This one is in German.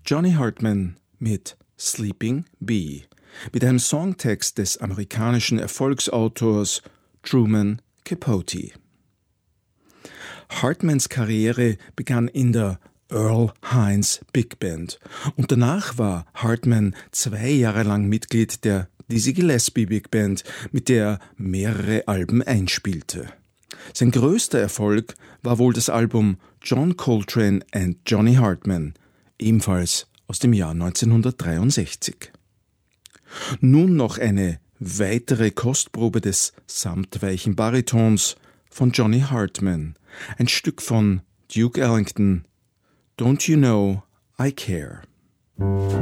Johnny Hartman mit Sleeping Bee, mit einem Songtext des amerikanischen Erfolgsautors Truman Capote. Hartmans Karriere begann in der Earl Hines Big Band und danach war Hartman 2 Jahre lang Mitglied der Dizzy Gillespie Big Band, mit der er mehrere Alben einspielte. Sein größter Erfolg war wohl das Album John Coltrane and Johnny Hartman, ebenfalls aus dem Jahr 1963. Nun noch eine weitere Kostprobe des samtweichen Baritons von Johnny Hartman, ein Stück von Duke Ellington, Don't You Know I Care.